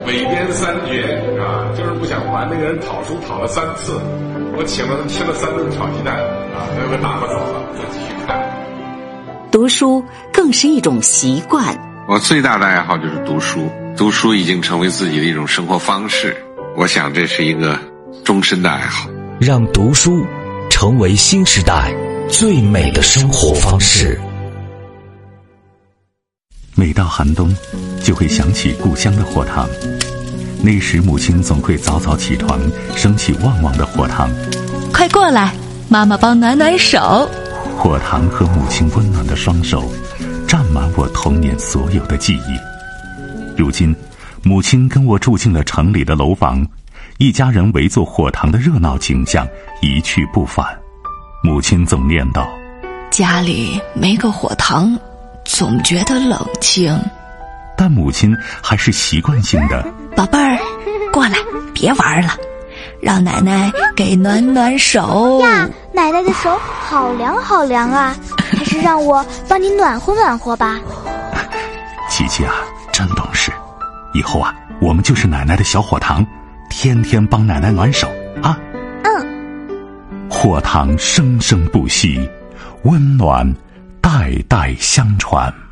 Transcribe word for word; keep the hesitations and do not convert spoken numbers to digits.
围边三绝啊，就是不想还。那个人讨书讨了三次，我请了他吃了三顿炒鸡蛋啊，最后打发走了，再继续看。 读书更是一种习惯。 我最大的爱好就是读书，读书已经成为自己的一种生活方式。我想这是一个终身的爱好。 让读书成为新时代最美的生活方式。 每到寒冬，就会想起故乡的火塘。那时母亲总会早早起床，升起旺旺的火塘。 快过来，妈妈帮暖暖手。 火塘和母亲温暖的双手，占满我童年所有的记忆。如今，母亲跟我住进了城里的楼房，一家人围坐火塘的热闹景象一去不返。母亲总念叨： 家里没个火塘，总觉得冷清。 但母亲还是习惯性的： 宝贝儿，过来，别玩了，让奶奶给暖暖手呀。奶奶的手好凉好凉啊，还是让我帮你暖和暖和吧。 琪琪啊，真懂事，以后啊，我们就是奶奶的小火塘，天天帮奶奶暖手啊。 嗯。 火塘生生不息，温暖代代相传。